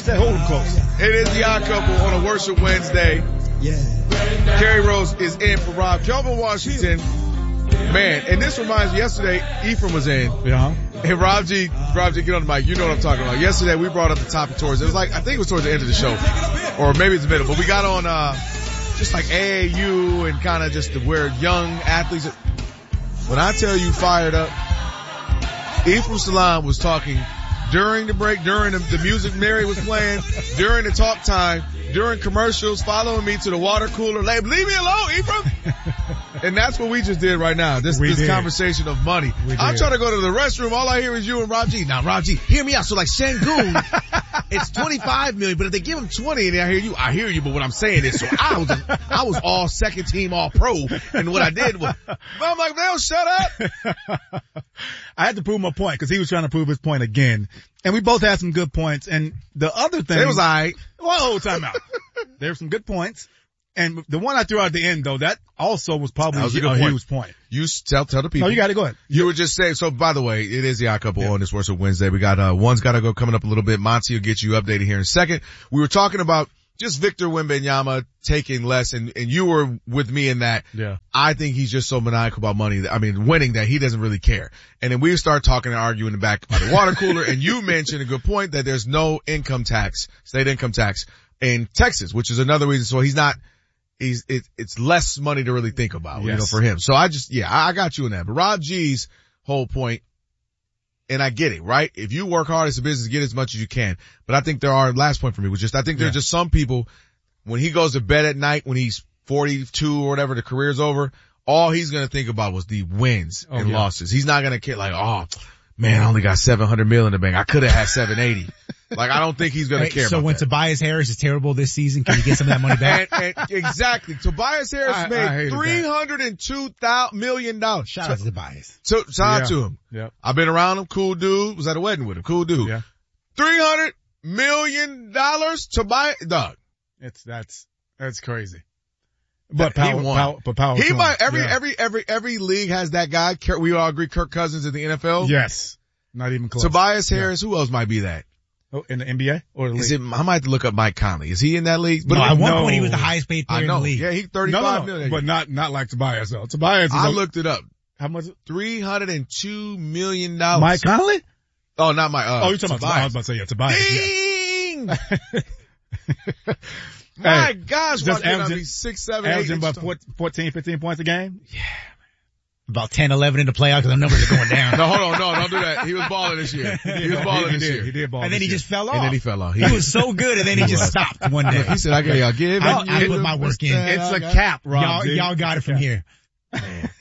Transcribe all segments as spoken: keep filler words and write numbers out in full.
said hold them close. It is the Odd Couple on a Worship Wednesday. Yeah. Kerry Rose is in for Rob. Kelvin Washington. Man, and this reminds me, yesterday, Ephraim was in. Yeah. And Rob G, Rob G, get on the mic. You know what I'm talking about. Yesterday, we brought up the topic towards, it was like, I think it was towards the end of the show. Or maybe it's the middle. But we got on, uh, just like A A U and kind of just the, where young athletes. When I tell you fired up, Ephraim Salaam was talking during the break, during the, the music Mary was playing, during the talk time, during commercials, following me to the water cooler. Like, leave me alone, Ephraim. And that's what we just did right now. This, We this did. conversation of money. We I'm did. trying to go to the restroom. All I hear is you and Rob G. Now, Rob G, hear me out. So like Shangoon, it's twenty-five million, but if they give him twenty and I hear you, I hear you, but what I'm saying is, so I was, I was all second team, all pro. And what I did was, I'm like, man, shut up. I had to prove my point because he was trying to prove his point again. And we both had some good points. And the other thing. It was all right. Whoa, time out. There were some good points. And the one I threw out at the end, though, that also was probably That was a a, good a point. huge point. You s- tell, tell the people. No, you got to go ahead. You were just saying, so by the way, it is the Odd Couple on this Worship Wednesday. We got, uh, one's gotta go coming up a little bit. Monty will get you updated here in a second. We were talking about just Victor Wembanyama taking less, and, and you were with me in that. Yeah. I think he's just so maniacal about money, that, I mean, winning, that he doesn't really care. And then we start talking and arguing in the back by the water cooler, and you mentioned a good point that there's no income tax, state income tax in Texas, which is another reason. So he's not, he's, it, it's less money to really think about, Yes. you know, for him. So I just, yeah, I, I got you in that. But Rob G's whole point, and I get it, right? If you work hard as a business, get as much as you can. But I think there are, last point for me was just, I think there's Yeah. just some people, when he goes to bed at night, when he's forty-two or whatever, the career's over, all he's going to think about was the wins Oh, and yeah. losses. He's not going to care like, oh, man, I only got seven hundred mil in the bank. I could have had seven eighty. Like, I don't think he's going to Right, care so about when that. Tobias Harris is terrible this season, can you get some of that money back? and, and exactly. Tobias Harris I- I made hated that. three hundred two million dollars. Shout out to Tobias. So, shout out Yeah. to him. Yep. I've been around him. Cool dude. Was at a wedding with him. Cool dude. Yeah. three hundred million dollars to buy, dog. It's, that's, that's crazy. But He power, won. power, but power. He to him. might, every, Yeah. every, every, every league has that guy. Kirk- We all agree Kirk Cousins in the N F L. Yes. Not even close. Tobias Harris. Who else might be that? Oh, in the N B A or the league? Is it, I might have to look up Mike Conley. Is he in that league? No, at one no. point he was the highest paid player I in know. the league. Yeah, he's no, thirty-five no, no, million. but not, not like Tobias though. Tobias is I a- looked it up. how much? three hundred two million dollars. Mike Conley? Oh, not my, uh, Oh, you're talking about, I was about to say, yeah, Tobias. Yeah. Ding! My Hey, gosh, just why can't I averaging- be six, seven, eight? Averaging about inches four- fourteen, fifteen points a game? About ten, eleven in the playoffs because the numbers are going down. No, hold on, no, don't do that. He was balling this year. He was balling he this did, year. He did ball And then this he year. just fell off. And then he fell off. He was so good and then he He just was. stopped one day. He said, I got y'all give I- it. I put my work in. It's a cap. cap, Rob. Y'all, G. y'all got it from here. All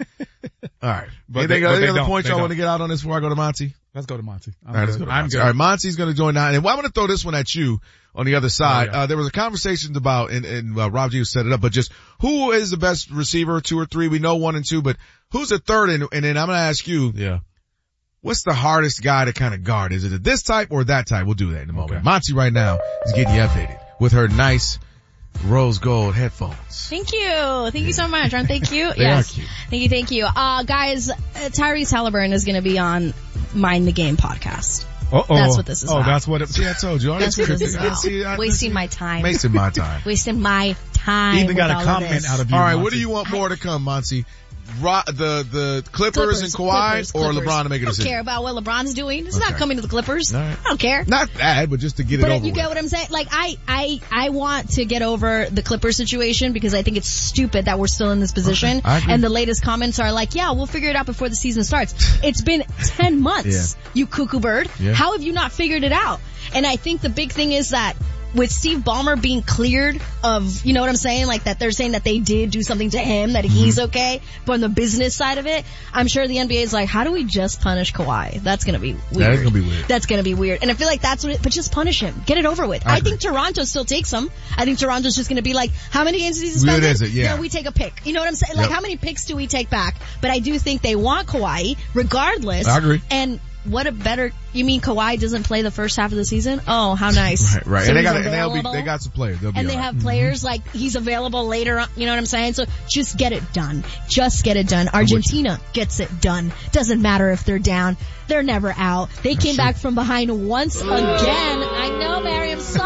right. But Anything, they- but any they other don't. points They y'all don't. want to get out on this before I go to Monty? Let's go to Monty. I'm All right, let's good. go to I'm Monty. good. All right, Monty's going to join now. And well, I'm going to throw this one at you on the other side. Oh, yeah. Uh, there was a conversation about, and, and uh, Rob G set it up, but just who is the best receiver, two or three? We know one and two, but who's the third? And, and then I'm going to ask you, Yeah. what's the hardest guy to kind of guard? Is it this type or that type? We'll do that in a moment. Okay. Monty right now is getting you updated with her nice rose gold headphones. Thank you. Thank you so much. Aren't they cute? They yes. are cute. Thank you. Thank you. Uh, guys, uh, Tyrese Halliburton is going to be on Mind the Game podcast. Uh-oh. That's what this is Oh, about. that's what it, See, I told you. All That's what this this is cryptic- about. See, I- Wasting my time. Wasting my time. Wasting my time. even got with a all of comment this. out of you. All right, Monty. what do you want more to come, Monty? Ro- the the Clippers, Clippers and Kawhi, Clippers, or Clippers. LeBron to make a I don't decision? care about what LeBron's doing. It's Okay. not coming to the Clippers. All right. I don't care. Not that, but just to get it But over you with. get what I'm saying? Like, I, I, I want to get over the Clippers situation because I think it's stupid that we're still in this position. Okay, I agree. And the latest comments are like, yeah, we'll figure it out before the season starts. It's been ten months, you cuckoo bird. Yeah. How have you not figured it out? And I think the big thing is that with Steve Ballmer being cleared of, you know what I'm saying? Like that they're saying that they did do something to him, that he's Mm-hmm. okay. But on the business side of it, I'm sure the N B A is like, how do we just punish Kawhi? That's gonna be weird. That is gonna be weird. That's gonna be weird. And I feel like that's what it, but just punish him. Get it over with. I I, agree. think Toronto still takes him. I think Toronto's just gonna be like, how many games is he Weird suspended? is it? Yeah. Then we take a pick. You know what I'm saying? Like Yep. how many picks do we take back? But I do think they want Kawhi, regardless. I agree. And what a better, you mean Kawhi doesn't play the first half of the season? Oh, how nice. Right, right. So and they he's got, and they'll be, available. they got some players. They'll be And they all right. have players like he's available later on, you know what I'm saying? So just get it done. Just get it done. Argentina gets it done. Doesn't matter if they're down. They're never out. They came back from behind once again. I know, Mary, I'm sorry.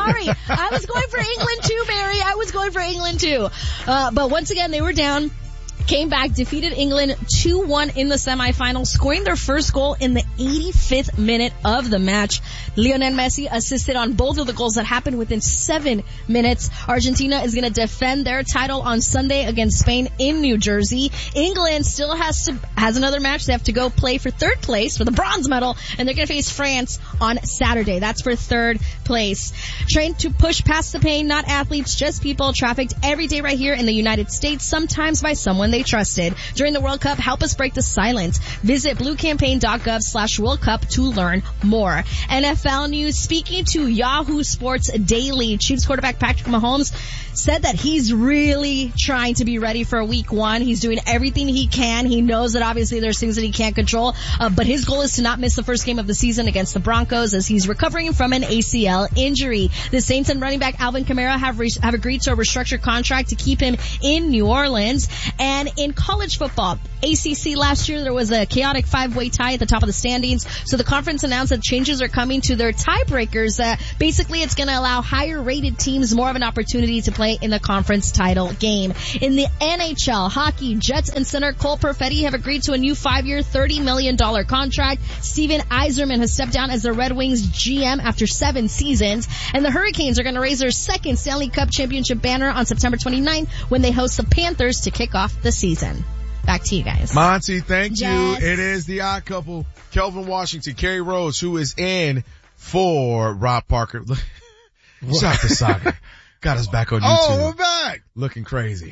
sorry. I was going for England too, Mary. I was going for England too. Uh, but once again, they were down. Came back, defeated England two one in the semifinals, scoring their first goal in the eighty-fifth minute of the match. Lionel Messi assisted on both of the goals that happened within seven minutes. Argentina is going to defend their title on Sunday against Spain in New Jersey. England still has to has another match. They have to go play for third place for the bronze medal, and they're going to face France on Saturday. That's for third place. Trained to push past the pain, not athletes, just people, trafficked every day right here in the United States, sometimes by someone they trusted. During the World Cup, help us break the silence. Visit bluecampaign.gov slash World Cup to learn more. N F L news. Speaking to Yahoo Sports Daily, Chiefs quarterback Patrick Mahomes said that he's really trying to be ready for week one. He's doing everything he can. He knows that obviously there's things that he can't control, uh, but his goal is to not miss the first game of the season against the Broncos as he's recovering from an A C L injury. The Saints and running back Alvin Kamara have re- have agreed to a restructured contract to keep him in New Orleans. And in college football, A C C last year, there was a chaotic five-way tie at the top of the standings. So the conference announced that changes are coming to their tiebreakers. Uh, basically, it's going to allow higher-rated teams more of an opportunity to play in the conference title game. In the N H L hockey, Jets and center Cole Perfetti have agreed to a new five-year, thirty million dollars contract. Steven Yzerman has stepped down as the Red Wings G M after seven seasons. And the Hurricanes are going to raise their second Stanley Cup championship banner on September twenty-ninth when they host the Panthers to kick off the season. Back to you guys. Monty, thank Yes. you. It is the odd couple, Kelvin Washington, Kerry Rose, who is in for Rob Parker. Shout out to Soccer. Got us back on YouTube. Oh, we're back. Looking crazy.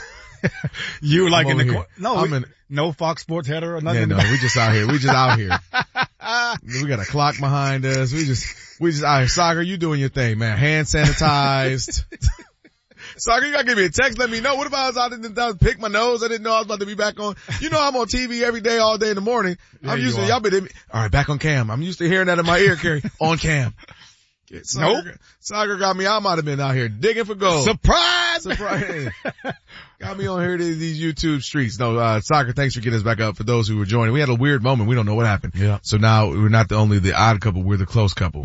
You like I'm in the over cor- here. no, I'm we, in- no Fox Sports header or nothing. Yeah, no, we just out here. We just out here. We got a clock behind us. We just, we just out here. Soccer, you doing your thing, man. Hand sanitized. Soccer, you gotta give me a text, let me know. What if I was out in the pick my nose? I didn't know I was about to be back on. You know I'm on T V every day, all day in the morning. Yeah, I'm you used to, are. y'all been, all right, back on cam. I'm used to hearing that in my ear, Kerry. On cam. Yeah, Soccer, Nope. Soccer got me. I might have been out here digging for gold. Surprise! Surprise. Got me on here to these YouTube streets. No, uh, Soccer, thanks for getting us back up. For those who were joining, we had a weird moment. We don't know what happened. Yeah. So now we're not the only the odd couple, we're the close couple.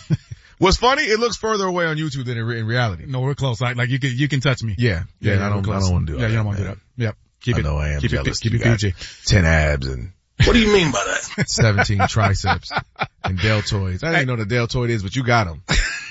What's funny, it looks further away on YouTube than in, re- in reality. No, we're close. Like, like you can, you can touch me. Yeah. Yeah, yeah I don't, we're I close. don't want to do it. Yeah, you don't want to do that. Yep. Keep I it. know I am keep jealous. It, keep You it got P G. ten abs and What do you mean by that? seventeen triceps and deltoids. I didn't know what a deltoid is, but you got them.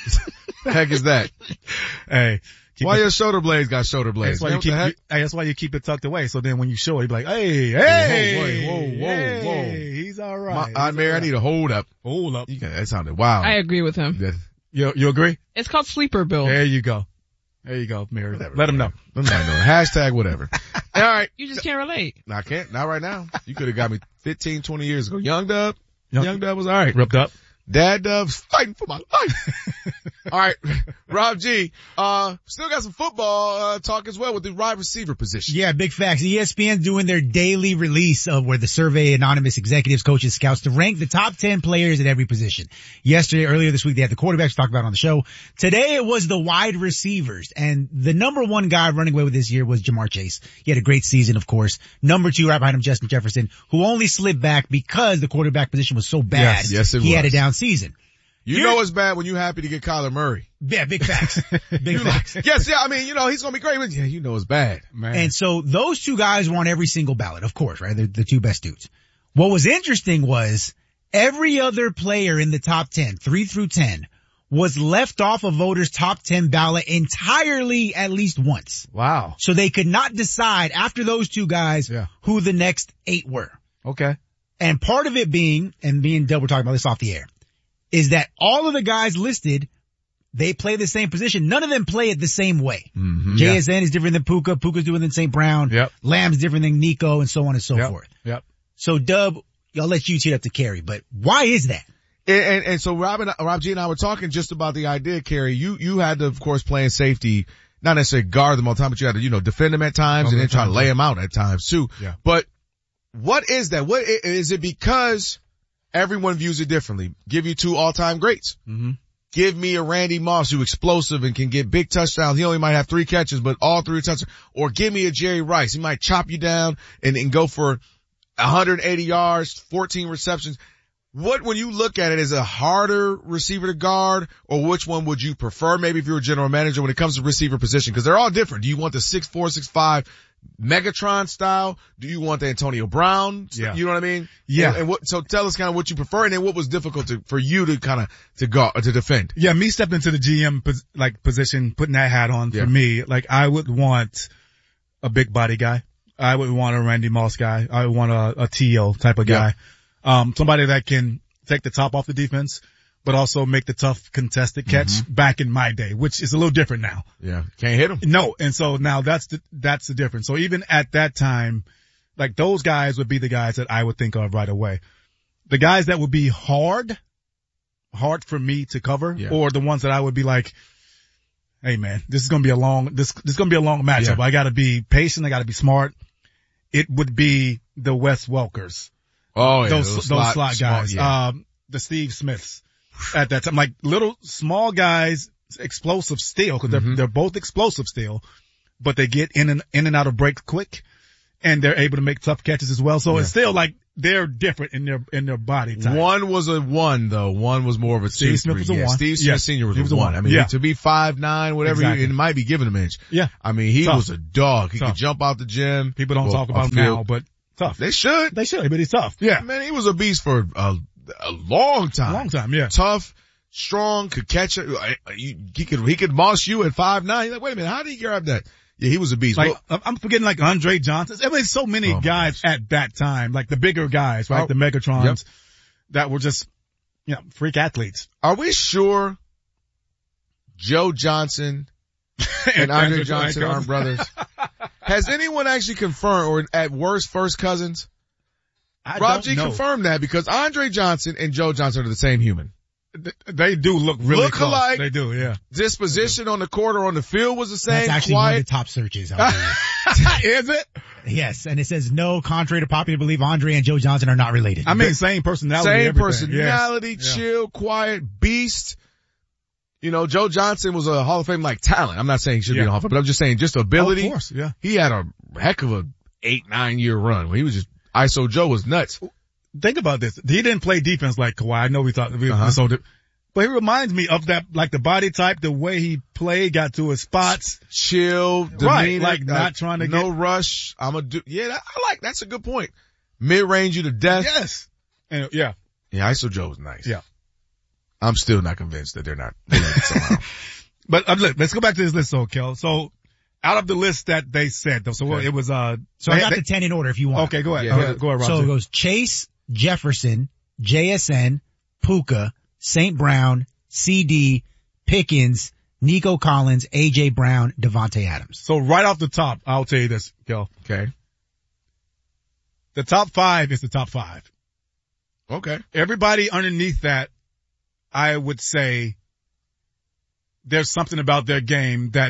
The heck is that? Hey. Keep Why it, your shoulder blades got shoulder blades? that's why you What keep, the heck? you, hey, that's why you keep it tucked away. So then when you show it, you be like, hey, hey, whoa, whoa, whoa, hey, whoa. he's all My, right. I, He's Mary, all I right. need a hold up. Hold up. You can, that sounded wild. I agree with him. That- You, you agree? It's called sleeper build. There you go. There you go, Mary. Whatever, Let him know. Let them know. Hashtag whatever. All right. You just can't relate. I can't. Not right now. You could have got me fifteen, twenty years ago. Young Dub. Young, Young- Dub was all right. Ripped up. Dad Dub's fighting for my life. All right. Rob G, uh, still got some football, uh, talk as well with the wide receiver position. Yeah, big facts. E S P N doing their daily release of where the survey anonymous executives, coaches, scouts to rank the top ten players at every position. Yesterday, earlier this week, they had the quarterbacks talked about on the show. Today it was the wide receivers, and the number one guy running away with this year was Jamar Chase. He had a great season, of course. Number two, right behind him, Justin Jefferson, who only slipped back because the quarterback position was so bad. Yes, yes, it he had was. a down season. You Here- know it's bad when you're happy to get Kyler Murray. Yeah, big facts. Big You facts. like, yes, yeah, I mean, you know, he's gonna be great, but yeah, you know it's bad. Man. And so those two guys were on every single ballot, of course, right? They're the two best dudes. What was interesting was every other player in the top ten, three through ten, was left off a voter's top ten ballot entirely at least once. wow. So they could not decide after those two guys Yeah. who the next eight were. Okay. And part of it being, and me and Dub were talking about this off the air, is that all of the guys listed, they play the same position. None of them play it the same way. Mm-hmm. J S N is different than Puka. Puka's different than Saint Brown. Yep. Lamb's different than Nico, and so on and so Yep. forth. Yep. So Dub, I'll let you tee it up to Kerry, but why is that? And, and, and so Rob and, Rob G and I were talking just about the idea, Kerry. You, you had to, of course, play in safety, not necessarily guard them all the time, but you had to, you know, defend them at times and then try to lay them out at times too. Yeah. But what is that? What i- is it because everyone views it differently? Give you two all-time greats. Mm-hmm. Give me a Randy Moss who's explosive and can get big touchdowns. He only might have three catches, but all three touchdowns. Or give me a Jerry Rice. He might chop you down and, and go for one hundred eighty yards, fourteen receptions. what, when you look at it, is a harder receiver to guard, or which one would you prefer? Maybe if you're a general manager when it comes to receiver position, because they're all different. Do you want the six four, six five Megatron style? Do you want the Antonio Brown? Yeah. You know what I mean? Yeah. And, and what, so tell us kind of what you prefer, and then what was difficult to, for you to kind of, to guard, to defend. Yeah, me stepping into the G M pos- like position, putting that hat on Yeah. for me, like I would want a big body guy. I would want a Randy Moss guy. I would want a, a T O type of guy. Yeah. Um, somebody that can take the top off the defense, but also make the tough contested catch Mm-hmm. back in my day, which is a little different now. Yeah. Can't hit him. No. And so now that's the, that's the difference. So even at that time, like those guys would be the guys that I would think of right away. The guys that would be hard, hard for me to cover, Yeah. or the ones that I would be like, hey man, this is going to be a long, this, this is going to be a long matchup. Yeah. I got to be patient. I got to be smart. It would be the Wes Welkers. Oh, yeah. Those, those slot, small- guys. yeah. Um, the Steve Smiths at that time, like little small guys, explosive still, cause they're, Mm-hmm. they're both explosive still, but they get in and, in and out of breaks quick, and they're able to make tough catches as well. So Yeah. it's still like they're different in their, in their body type. One was a one though. One was more of a Steve two, Smith three. was a yeah, one. Steve Smith Yes. Senior was, He a, was a one. one. I mean, Yeah. to be five nine, whatever, Exactly. you, it might be giving him an inch. Yeah. I mean, he Tough. was a dog. He Tough. could jump out the gym. People don't Well, talk about him field. now, but tough. They should. They should, but he's tough. Yeah. Man, he was a beast for a, a long time. Long time. Yeah. Tough, strong, could catch it. He could, he could moss you at five nine. You're like, wait a minute, how did he grab that? Yeah, he was a beast. Like, Well, I'm forgetting like Andre Johnson. I mean, so many Oh, my guys gosh. at that time, like the bigger guys, right? Oh, the Megatrons yep. that were just, you know, freak athletes. are we sure Joe Johnson and Andre Johnson aren't brothers? Has anyone actually confirmed, or at worst, first cousins? I Rob don't G know. confirmed that, because Andre Johnson and Joe Johnson are the same human. Th- They do look really Look close. alike. They do, yeah. Disposition on the court or on the field was the same. That's actually one of quiet. the top searches out there. Is it? Yes, and it says no, contrary to popular belief, Andre and Joe Johnson are not related. I mean, same personality. Same everything. personality, Yes. Yeah. chill, quiet, beast. You know, Joe Johnson was a Hall of Fame like talent. I'm not saying he should be Yeah. in the Hall of Fame, but I'm just saying just ability. Of course, yeah. He had a heck of a eight, nine year run where he was just, I S O Joe was nuts. Think about this. He didn't play defense like Kawhi. I know we thought we Uh-huh. so, but he reminds me of that, like the body type, the way he played, got to his spots. Chill, demeanor, Right, like not trying to no get- rush. I'm a do, yeah, that, I like, that's a good point. Mid range you to death. Yes. And yeah. Yeah, I S O Joe was nice. Yeah. I'm still not convinced that they're not related somehow. But uh, look, let's go back to this list, though, Kel. So out of the list that they said, though, so Okay. it was, uh, so I got they- the ten in order if you want. okay, go ahead. Yeah, go yeah. ahead, go ahead, Rob. So it goes Chase, Jefferson, J S N, Puka, Saint Brown, C D, Pickens, Nico Collins, A J Brown, Devontae Adams. So right off the top, I'll tell you this, Kel. Okay. The top five is the top five. Okay. Everybody underneath that, I would say there's something about their game that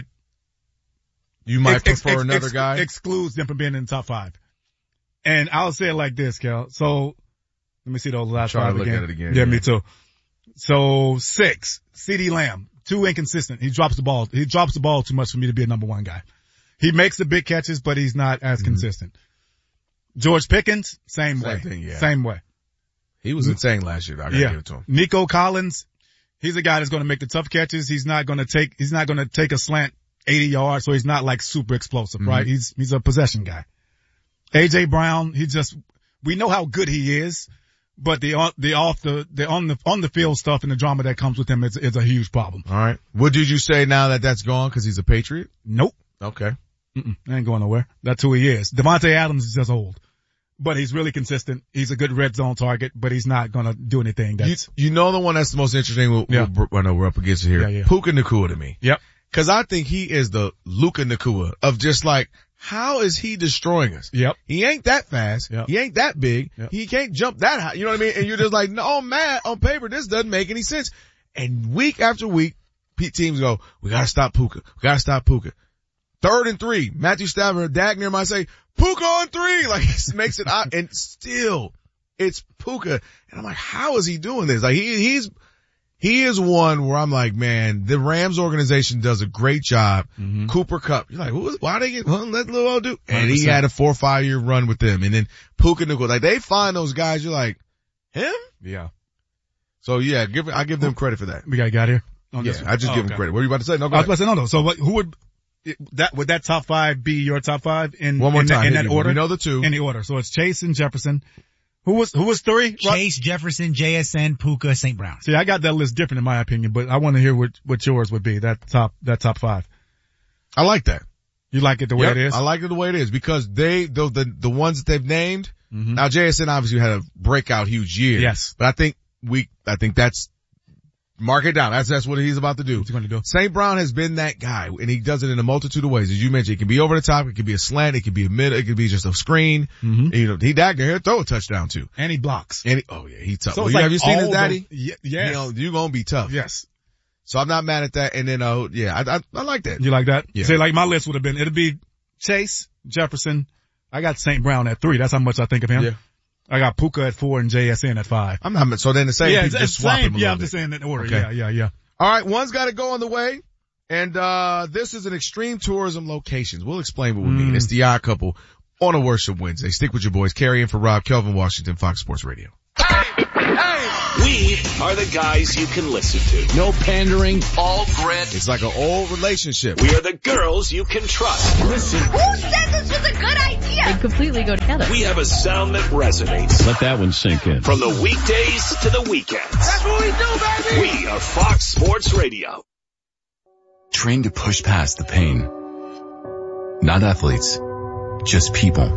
You might ex- ex- prefer ex- another ex- guy? excludes them from being in the top five. And I'll say it like this, Kel. So let me see those last Try to five look again. at it again, Yeah, yeah. me too. So six, CeeDee Lamb, too inconsistent. He drops the ball. He drops the ball too much for me to be a number one guy. He makes the big catches, but he's not as Mm-hmm. consistent. George Pickens, same, Same way. thing, yeah. Same way. He was insane last year. I gotta Yeah. give it to him. Nico Collins, he's a guy that's going to make the tough catches. He's not going to take, he's not going to take a slant eighty yards, so he's not like super explosive, Mm-hmm. right? He's, he's a possession guy. A J Brown, he just, we know how good he is, but the, on- the off the, the on the, on the field stuff and the drama that comes with him is, is a huge problem. All right. What did you say now that that's gone because he's a Patriot? Nope. Okay. Mm-mm, ain't going nowhere. That's who he is. Devontae Adams is just old, but he's really consistent. He's a good red zone target, but he's not going to do anything You, that's, you know the one that's the most interesting? We'll, Yeah. we'll, I know we're up against it here. Yeah, yeah. Puka Nacua to me. yep. Cause I think he is the Luka Nacua of just like, how is he destroying us? Yep. He ain't that fast. Yep. He ain't that big. Yep. He can't jump that high. You know what I mean? And you're just like, no, man, on paper, this doesn't make any sense. And week after week, Pete teams go, we gotta stop Puka. We gotta stop Puka. Third and three, Matthew Stafford, Dagner might say, Puka on three. Like he makes it out and still it's Puka. And I'm like, how is he doing this? Like he, he's, he is one where I'm like, man, the Rams organization does a great job. Mm-hmm. Cooper Kupp. You're like, who, why they get, well, let little old dude. And one hundred he percent. had a four or five year run with them. And then Puka Nacua. Like they find those guys, you're like, him? Yeah. So yeah, give I give them credit for that. We got got here. Yeah, this one? I just Oh, give okay. them credit. What were you about to say? No, go I was ahead. about to say no, no. So what, who would that would that top five be your top five in One more in, time. that, in hit that me. order? We know the two. In the order. So it's Chase and Jefferson. Who was who was three? Chase, Jefferson, J S N, Puka, Saint Brown. See, I got that list different in my opinion, but I want to hear what what yours would be. That top that top five. I like that. You like it the way Yep, it is? I like it the way it is because they, the, the, the ones that they've named, Mm-hmm. now J S N obviously had a breakout huge year. Yes. But I think we, I think that's, mark it down. That's, that's what he's about to do. What's he going to do? Saint Brown has been that guy and he does it in a multitude of ways. As you mentioned, it can be over the top, it can be a slant, it can be a mid, it could be just a screen. Mm-hmm. And, you know, he that he'll throw a touchdown too. And he blocks. And he, oh yeah, he's tough. So Well, it's you- like have you seen his all daddy? those- Ye- yes. You know, you're gonna be tough. Yes. So I'm not mad at that. And then, uh, yeah, I, I, I like that. You like that? Yeah. See, like my list would have been, it'd be Chase, Jefferson. I got Saint Brown at three. That's how much I think of him. Yeah. I got Puka at four and J S N at five. I'm not, so then the same yeah, people it's just swap same. him a Yeah, little I'm bit. just saying that order. Okay. Yeah, yeah, yeah. All right, one's got to go on the way, and uh this is an extreme tourism locations. We'll explain what we mean. Mm. It's the Odd Couple on a Worship Wednesday. Stick with your boys. Carrie in for Rob, Kelvin Washington, Fox Sports Radio. We are the guys you can listen to. No pandering, all grit. It's like an old relationship. We are the girls you can trust. Listen. Who said this was a good idea? They completely go together. We have a sound that resonates. Let that one sink in. From the weekdays to the weekends. That's what we do, baby. We are Fox Sports Radio. Trained to push past the pain. Not athletes, just people.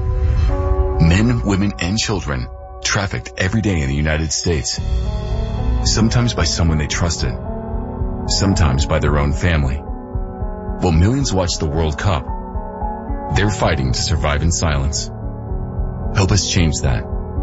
Men, women, and children trafficked every day in the United States. Sometimes by someone they trusted. Sometimes by their own family. While millions watch the World Cup, they're fighting to survive in silence. Help us change that.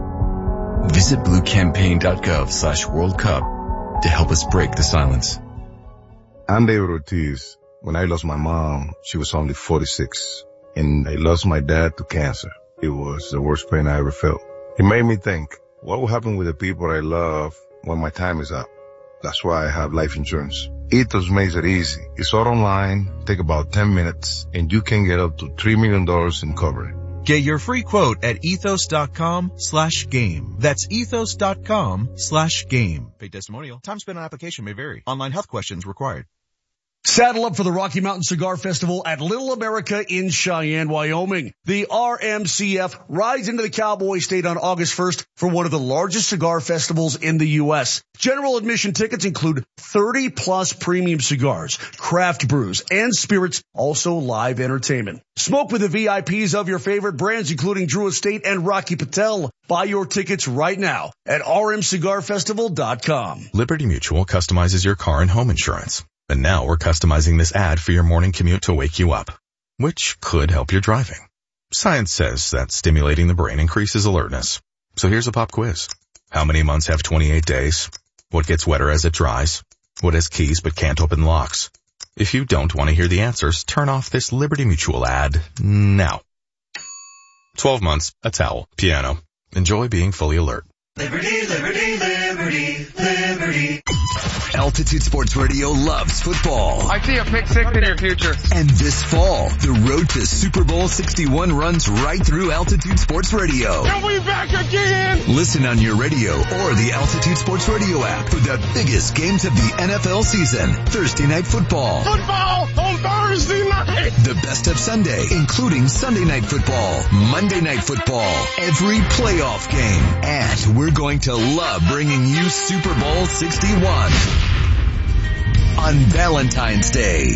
Visit bluecampaign.gov slash World Cup to help us break the silence. I'm David Ortiz. When I lost my mom, she was only forty-six. And I lost my dad to cancer. It was the worst pain I ever felt. It made me think, what will happen with the people I love when my time is up? That's why I have life insurance. Ethos makes it easy. It's all online, take about ten minutes, and you can get up to three million dollars in coverage. Get your free quote at ethos.com slash game. That's ethos.com slash game. Paid testimonial. Time spent on application may vary. Online health questions required. Saddle up for the Rocky Mountain Cigar Festival at Little America in Cheyenne, Wyoming. The R M C F rides into the Cowboy State on August first for one of the largest cigar festivals in the U S. General admission tickets include thirty plus premium cigars, craft brews, and spirits, also live entertainment. Smoke with the V I Ps of your favorite brands, including Drew Estate and Rocky Patel. Buy your tickets right now at r m cigar festival dot com. Liberty Mutual customizes your car and home insurance. And now we're customizing this ad for your morning commute to wake you up, which could help your driving. Science says that stimulating the brain increases alertness. So here's a pop quiz. How many months have twenty-eight days? What gets wetter as it dries? What has keys but can't open locks? If you don't want to hear the answers, turn off this Liberty Mutual ad now. twelve months, a towel, piano. Enjoy being fully alert. Liberty, liberty, liberty, liberty. Altitude Sports Radio loves football. I see a pick six in your future. And this fall, the road to Super Bowl sixty-one runs right through Altitude Sports Radio. And we back again! Listen on your radio or the Altitude Sports Radio app for the biggest games of the N F L season. Thursday Night Football. Football on Thursday night! The best of Sunday, including Sunday Night Football, Monday Night Football, every playoff game. And we're going to love bringing you Super Bowl sixty-one. On Valentine's Day.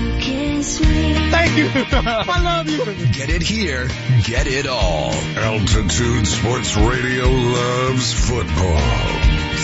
Thank you. I love you. Get it here. Get it all. Altitude Sports Radio loves football.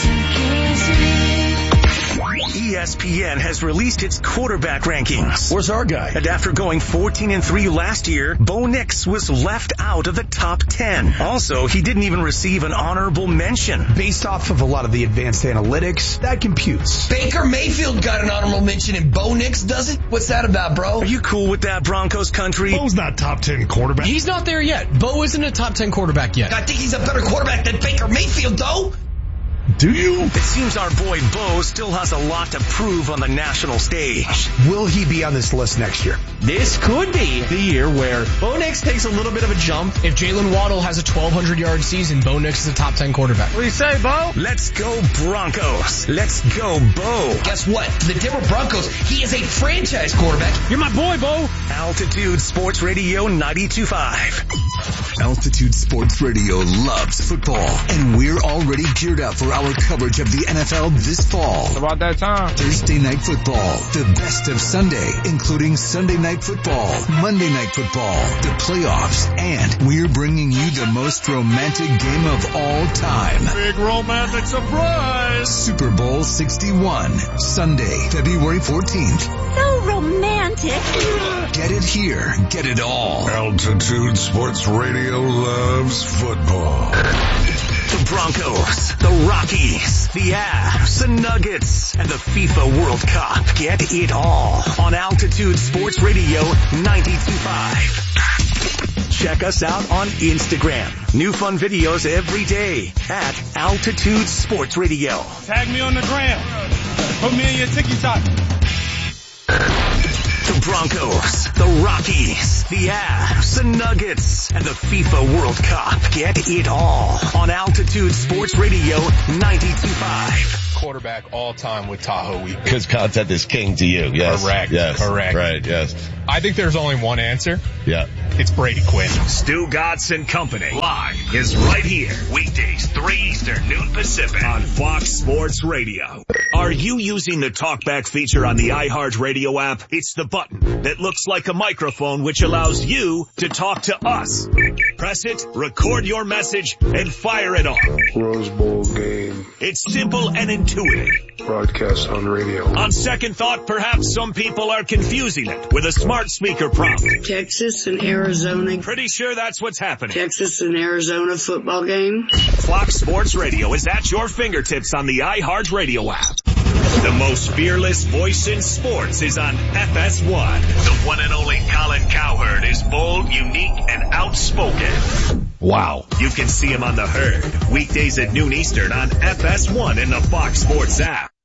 E S P N has released its quarterback rankings. Where's our guy? And after going fourteen and three last year, Bo Nix was left out of the top ten. Also, he didn't even receive an honorable mention. Based off of a lot of the advanced analytics, that computes. Baker Mayfield got an honorable mention and Bo Nix doesn't? What's that about, bro? Are you cool with that, Broncos country? Bo's not top ten quarterback. He's not there yet. Bo isn't a top ten quarterback yet. I think he's a better quarterback than Baker Mayfield, though. Do you? It seems our boy Bo still has a lot to prove on the national stage. Will he be on this list next year? This could be the year where Bo Nix takes a little bit of a jump. If Jalen Waddle has a twelve hundred yard season, Bo Nix is a top ten quarterback. What do you say, Bo? Let's go Broncos. Let's go Bo. Guess what? The Denver Broncos, he is a franchise quarterback. You're my boy, Bo. Altitude Sports Radio ninety-two point five. Altitude Sports Radio loves football, and we're already geared up for our coverage of the N F L this fall. It's about that time. Thursday Night Football, the best of Sunday, including Sunday Night Football, Monday Night Football, the playoffs, and we're bringing you the most romantic game of all time. Big romantic surprise. Super Bowl sixty-one, Sunday, February fourteenth. So romantic. Get it here, get it all. Altitude Sports Radio loves football. The Broncos, the Rockies, the Avs, the Nuggets, and the FIFA World Cup. Get it all on Altitude Sports Radio ninety-two point five. Check us out on Instagram. New fun videos every day at Altitude Sports Radio. Tag me on the gram. Put me in your TikTok. The Broncos, the Rockies, the Avs, the Nuggets, and the FIFA World Cup. Get it all on Altitude Sports Radio ninety-two point five. Quarterback all time with Tahoe Week. Because content is king to you. Yes. Correct. Yes. Correct. Right. Yes. I think there's only one answer. Yeah. It's Brady Quinn. Stu Godson Company live is right here. Weekdays, three Eastern, noon Pacific on Fox Sports Radio. Are you using the TalkBack feature on the iHeartRadio app? It's the button that looks like a microphone which allows you to talk to us. Press it, record your message, and fire it off. Rose Bowl game. It's simple and intuitive. Broadcast on radio. On second thought, perhaps some people are confusing it with a smart speaker prompt. Texas and Arizona. Pretty sure that's what's happening. Texas and Arizona football game. Fox Sports Radio is at your fingertips on the iHeartRadio app. The most fearless voice in sports is on F S one. The one and only Colin Cowherd is bold, unique, and outspoken. Wow. You can see him on The Herd, weekdays at noon Eastern on F S one in the Fox Sports app.